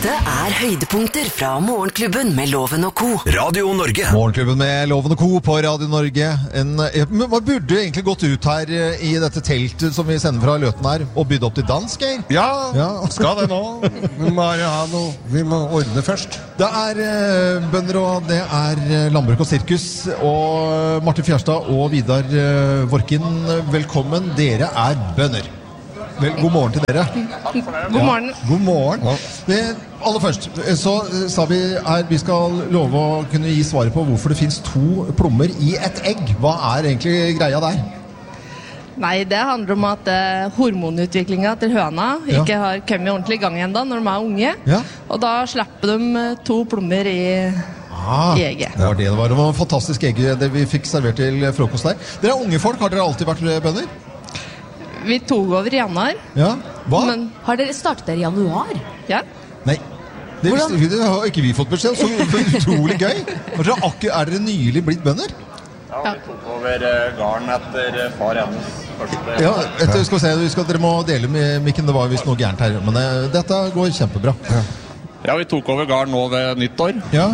Dette høydepunkter fra Morgenklubben med Loven og Co. Radio Norge. Morgenklubben med Loven og Co. på Radio Norge. Man burde egentlig gått ut her i dette teltet som vi sender fra Løten her, og bydd opp til dansk, Geir. Ja, skal det nå. Vi må ha noe. Vi må ordne først. Det bønder, og det landbruk og sirkus. Og Martin Fjerstad og Vidar Vorkin, velkommen. Dere bønder. Vel, god morgen til dere. God morgen. Ja, god morgen. Ja. Aller først, så sa vi vi skal love å kunne gi svaret på hvorfor det finnes 2 plommer i et egg. Hva egentlig greia der? Nei, det handler om at hormonutviklingen til høna ikke har kommet ordentlig i gang enda når de unge. Ja. Og da slipper de 2 plommer i egget. Det var det var. Det var en fantastisk egg det vi fikk servert til frokost der. Dere unge folk, har dere alltid vært bønder? Vi tok over i januar. Ja, hva? Men, har dere startet der i januar? Ja. Nei, det har ikke vi fått beskjed. Så utrolig gøy. Dere nylig blitt bønder? Ja, vi tok over garn etter far hennes første. Ja, skal vi se, dere må dele med mikken, det var visst noe gærent her, men dette går kjempebra. Ja, vi tok over garn nå ved nyttår. Ja,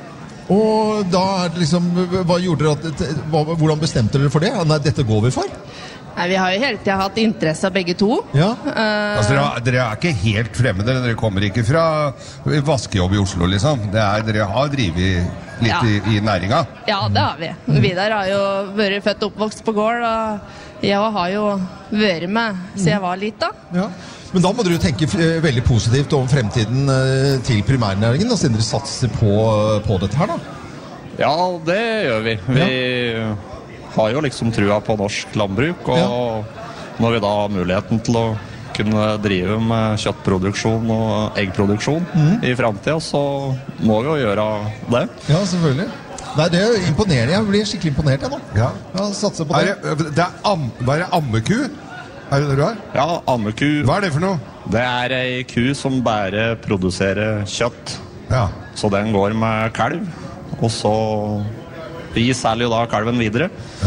og da det liksom, hva gjorde dere hvordan bestemte dere for det? Nei, dette går vi for? Nei, vi har jo hele tiden hatt interesse av begge to. Ja. Altså, dere ikke helt fremmede, dere kommer ikke fra vaskejobb i Oslo, liksom. Dere har drivet litt i næringa. Ja, det har vi. Vidar har jo vært født og oppvokst på gård, og jeg har jo vært med siden jeg var liten. Ja. Men da må dere tenke veldig positivt om fremtiden til primærnæringen, siden dere satser på dette her, da. Ja, det gjør vi. Vi har jo liksom trua på norsk landbruk, og når vi da har muligheten til å kunne drive med kjøttproduksjon og eggproduksjon i fremtiden, så må vi jo gjøre det. Ja, selvfølgelig. Nei, det imponerende. Jeg blir skikkelig imponert, jeg nå. Ja. Satser på det. Hva ammeku? Det du har? Ja, ammeku. Hva det for noe? Det ei ku som bare produserer kjøtt. Ja. Så den går med kalv, og så vi selger jo da kalven videre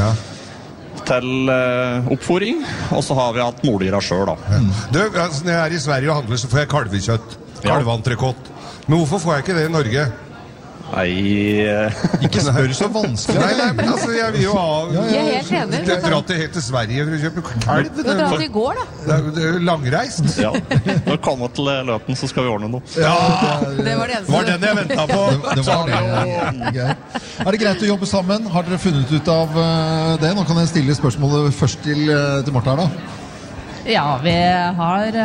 til oppfôring, og så har vi hatt mordyra selv da. Du, altså, når jeg i Sverige og handler, så får jeg kalvekjøtt, kalveentrecôte. Men hvorfor får jeg ikke det i Norge? Nei... Ikke spør så vanskelig. Nei, men altså, jeg vil jo ha... Jeg helt enig. Jeg drar helt til Sverige for å kjøpe kalv. Du drar til i går, da. Det jo langreist. Ja, når vi kommer til Løten, så skal vi ordne noe. Ja, det var det eneste. Var den jeg ventet på. Det var det. Det greit å jobbe sammen? Har dere funnet ut av det? Nå kan jeg stille spørsmålet først til Martha her, da. Ja, vi har...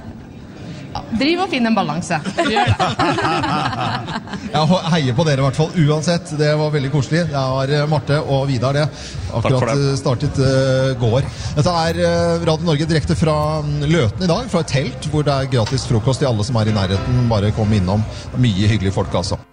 driv og finn en balanse. Vi gjør det. Jeg heier på dere i hvert fall, uansett. Det var veldig koselig. Det var Marte og Vidar, det. Akkurat startet går. Dette Radio Norge direkte fra Løten i dag, fra et telt, hvor det gratis frokost til alle som i nærheten. Bare kom innom. Mye hyggelige folk, altså.